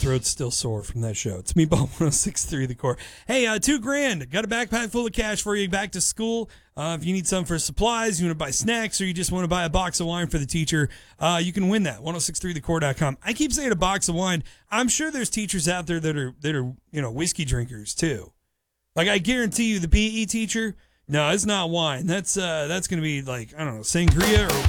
throat's still sore from that show. It's Meatball 106.3 The Core. Hey, $2,000. Got a backpack full of cash for you back to school. If you need some for supplies, you want to buy snacks, or you just want to buy a box of wine for the teacher, you can win that. 1063thecore.com. I keep saying a box of wine. I'm sure there's teachers out there that are whiskey drinkers too. Like, I guarantee you, the PE teacher, no, it's not wine. That's going to be like, I don't know, sangria or